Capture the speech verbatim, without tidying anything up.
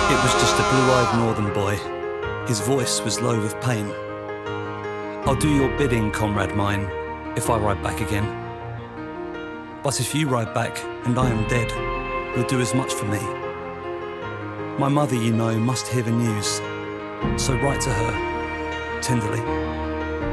It was just a blue-eyed northern boy. His voice was low with pain. I'll do your bidding, comrade mine, if I ride back again. But if you ride back and I am dead, you'll do as much for me. My mother, you know, must hear the news, so write to her, tenderly.